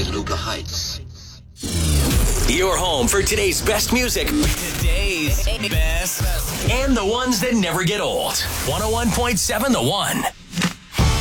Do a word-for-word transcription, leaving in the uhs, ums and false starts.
Beluga Heights. Your home for today's best music. Today's best. And the ones that never get old. one oh one point seven The One.